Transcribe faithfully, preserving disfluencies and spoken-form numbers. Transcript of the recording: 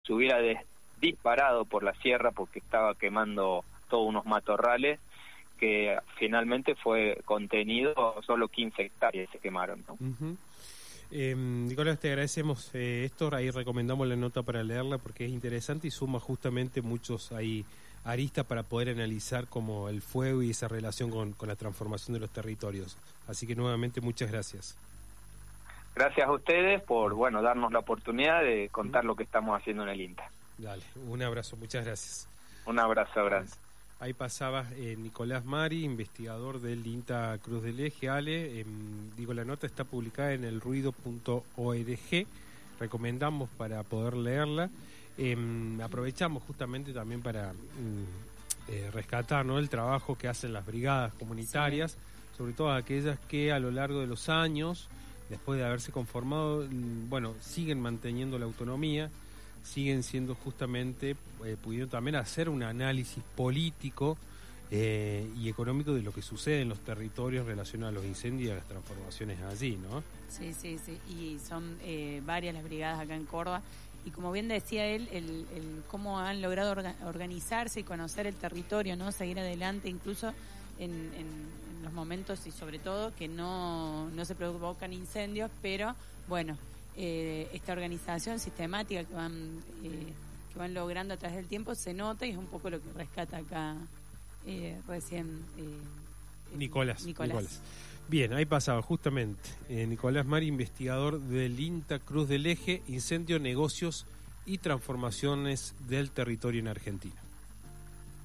se hubiera des, disparado por la sierra porque estaba quemando todos unos matorrales, que finalmente fue contenido, solo quince hectáreas se quemaron, ¿no? Uh-huh. Eh, Nicolás, te agradecemos eh, esto, ahí recomendamos la nota para leerla porque es interesante y suma justamente muchos ahí aristas para poder analizar como el fuego y esa relación con, con la transformación de los territorios. Así que nuevamente muchas gracias. Gracias a ustedes por, bueno, darnos la oportunidad de contar lo que estamos haciendo en el INTA. Dale, un abrazo, muchas gracias. Un abrazo grande. Ahí pasaba eh, Nicolás Mari, investigador del INTA Cruz del Eje. Ale, eh, digo, la nota está publicada en el ruido punto org, recomendamos para poder leerla. Eh, aprovechamos justamente también para mm, eh, rescatar, ¿no?, el trabajo que hacen las brigadas comunitarias, sí, sobre todo aquellas que a lo largo de los años, después de haberse conformado, mm, bueno, siguen manteniendo la autonomía, siguen siendo justamente, eh, pudiendo también hacer un análisis político eh, y económico de lo que sucede en los territorios relacionados a los incendios y a las transformaciones allí, ¿no? Sí, sí, sí, y son eh, varias las brigadas acá en Córdoba, y como bien decía él, el, el cómo han logrado orga, organizarse y conocer el territorio, ¿no?, seguir adelante, incluso en, en, en los momentos y sobre todo que no, no se provocan incendios, pero bueno, Eh, esta organización sistemática que van eh, que van logrando a través del tiempo se nota y es un poco lo que rescata acá eh, recién eh, Nicolás, Nicolás. Nicolás. Bien, ahí pasaba justamente eh, Nicolás Mari, investigador del INTA Cruz del Eje, incendio, negocios y transformaciones del territorio en Argentina.